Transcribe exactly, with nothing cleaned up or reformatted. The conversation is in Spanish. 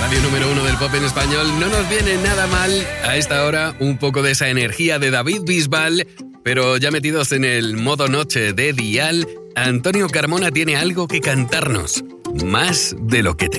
radio número uno del pop en español. No nos viene nada mal a esta hora un poco de esa energía de David Bisbal, pero ya metidos en el modo noche de Dial, Antonio Carmona tiene algo que cantarnos, más de lo que te